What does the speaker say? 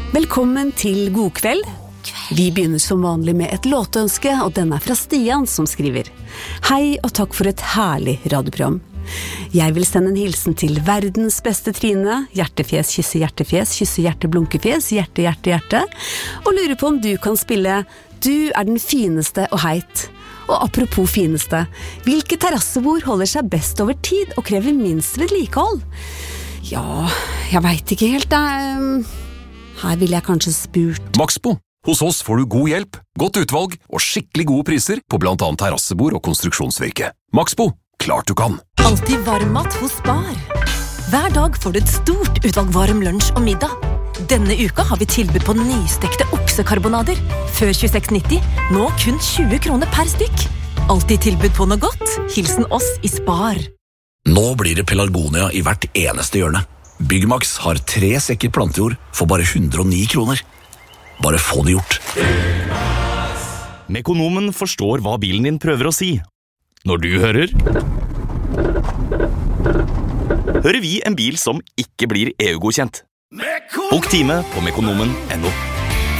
Velkommen til God kveld. Vi begynner som vanlig med et låtønske, og den fra Stian som skriver: Hei og takk for et herlig radioprogram. Jeg vil sende en hilsen til verdens beste Trine, hjertefjes, kysse hjerte, blunkefjes, hjerte, hjerte, hjerte, og lurer på om du kan spille Du den fineste og heit. Og apropos fineste, hvilke terrassebord holder seg best over tid og krever minst vedlikehold? Ja, jeg vet ikke helt, her vil jeg kanskje spurt. Maxbo. Hos oss får du god hjelp, godt utvalg og skikkelig gode priser på blant annet terrassebord og konstruksjonsvirke. Maxbo. Klart du kan. Alltid varmmat hos Spar. Hver dag får du et stort utvalg varm lunsj og middag. Denne uka har vi tilbud på nystekte oksekarbonader. Før 26,90, nå kun 20 kroner per stykk. Alltid tilbud på noe godt. Hilsen oss i Spar. Nå blir det pelargonia i hvert eneste hjørne. Byggmax har 3 sekker plantejord for bare 109 kroner. Bare få det gjort. Mekonomen forstår hva bilen din prøver å si. Når du hører vi en bil som ikke blir EU-godkjent. Bok time på mekonomen.no.